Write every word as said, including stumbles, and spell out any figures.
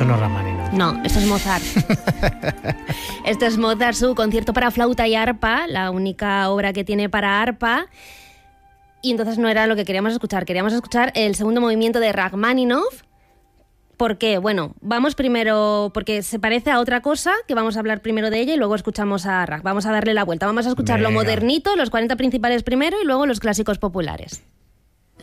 Esto no es Rachmaninoff. No, esto es Mozart. Esto es Mozart, su concierto para flauta y arpa, la única obra que tiene para arpa. Y entonces no era lo que queríamos escuchar. Queríamos escuchar el segundo movimiento de Rachmaninoff. ¿Por qué? Bueno, vamos primero, porque se parece a otra cosa, que vamos a hablar primero de ella y luego escuchamos a Rach. Vamos a darle la vuelta. Vamos a escuchar Venga. lo modernito, los cuarenta principales primero y luego los clásicos populares.